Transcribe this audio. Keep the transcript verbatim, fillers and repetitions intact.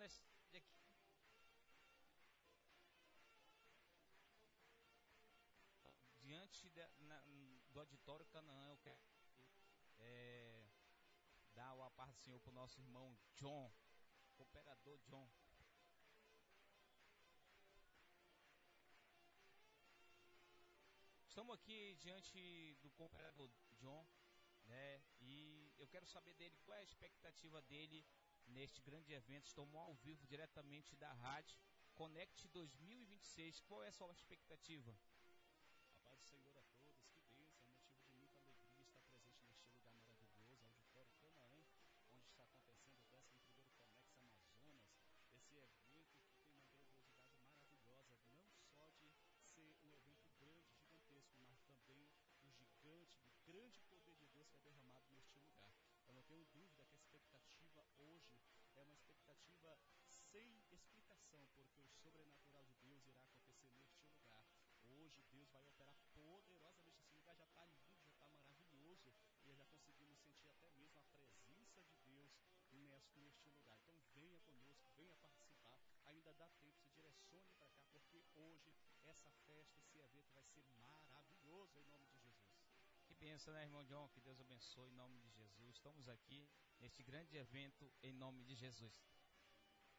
nessa aqui. Diante de, na, do auditório Canaã, eu quero é, dar o paz do Senhor para o nosso irmão John, cooperador John. Estamos aqui diante do cooperador John, né? E eu quero saber dele qual é a expectativa dele neste grande evento. Estamos ao vivo diretamente da rádio Connect dois mil e vinte e seis. Qual é a sua expectativa? Paz do Senhor a todos, que bênção, é motivo de muita alegria estar presente neste lugar maravilhoso, Auditório Canaã, onde está acontecendo o décimo primeiro Conex Amazonas, esse evento que tem uma grandiosidade maravilhosa, não só de ser um evento grande, gigantesco, mas também o gigante, o grande poder de Deus que é derramado neste lugar. Eu não tenho dúvida que a expectativa hoje é uma expectativa sem explicação, porque o sobrenatural de Deus irá acontecer neste lugar. Hoje Deus vai operar poderosamente. Esse lugar já está lindo, já está maravilhoso, e já conseguimos sentir até mesmo a presença de Deus neste, neste lugar. Então venha conosco, venha participar, ainda dá tempo, se direcione para cá, porque hoje essa festa, esse evento vai ser maravilhoso em nome de Jesus. Que bênção, né, irmão John? Que Deus abençoe em nome de Jesus. Estamos aqui neste grande evento em nome de Jesus.